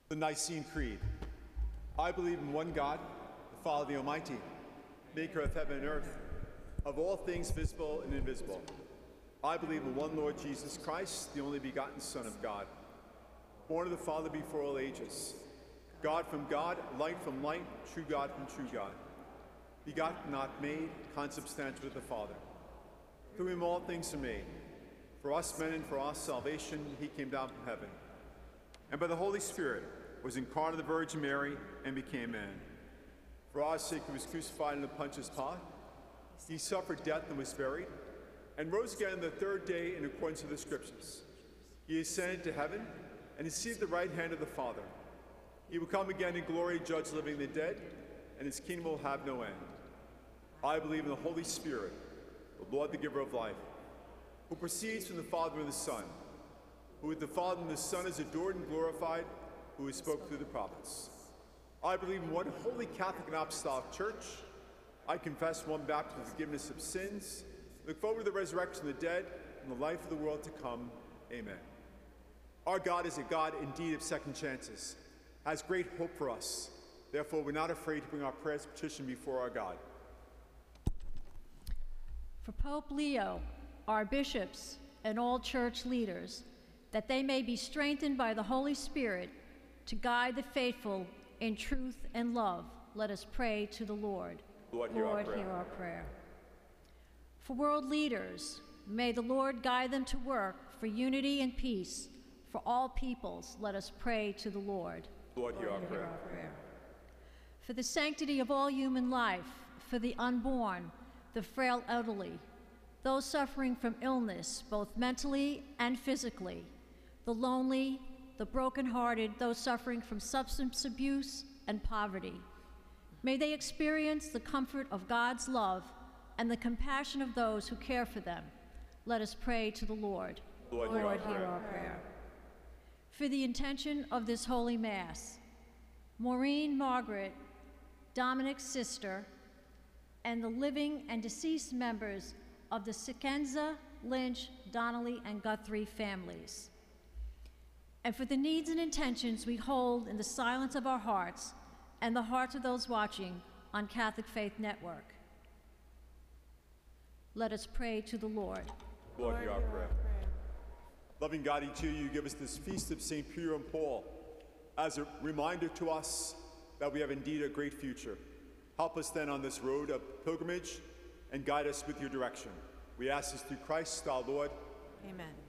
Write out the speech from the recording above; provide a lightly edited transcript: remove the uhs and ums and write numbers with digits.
The Nicene Creed. I believe in one God, the Father, the Almighty, maker of heaven and earth, of all things visible and invisible. I believe in one Lord Jesus Christ, the only begotten Son of God, born of the Father before all ages, God from God, light from light, true God from true God, begotten, not made, consubstantial with the Father. Through him all things are made. For us men and for our salvation, he came down from heaven, and by the Holy Spirit was incarnate of the Virgin Mary and became man. For our sake he was crucified in Pontius Pilate. He suffered death and was buried, and rose again on the third day in accordance with the Scriptures. He ascended to heaven and is seated at the right hand of the Father. He will come again in glory to judge the living and the dead, and his kingdom will have no end. I believe in the Holy Spirit, the Lord, the giver of life, who proceeds from the Father and the Son, who with the Father and the Son is adored and glorified, who has spoke through the prophets. I believe in one holy Catholic and Apostolic Church. I confess one baptism for forgiveness of sins. Look forward to the resurrection of the dead and the life of the world to come. Amen. Our God is a God indeed of second chances, has great hope for us. Therefore, we're not afraid to bring our prayers and petition before our God. For Pope Leo, our bishops, and all church leaders, that they may be strengthened by the Holy Spirit to guide the faithful in truth and love, let us pray to the Lord. Lord, hear our prayer. For world leaders, may the Lord guide them to work for unity and peace for all peoples, let us pray to the Lord. Lord, hear our prayer. For the sanctity of all human life, for the unborn, the frail elderly, those suffering from illness, both mentally and physically, the lonely, the brokenhearted, those suffering from substance abuse and poverty. May they experience the comfort of God's love and the compassion of those who care for them. Let us pray to the Lord. Lord, hear our prayer. For the intention of this Holy Mass, Maureen Margaret, Dominic's sister, and the living and deceased members of the Sikenza, Lynch, Donnelly, and Guthrie families. And for the needs and intentions we hold in the silence of our hearts and the hearts of those watching on Catholic Faith Network. Let us pray to the Lord. Lord, hear our prayer. Loving God, each year you give us this feast of St. Peter and Paul as a reminder to us that we have indeed a great future. Help us then on this road of pilgrimage and guide us with your direction. We ask this through Christ our Lord. Amen.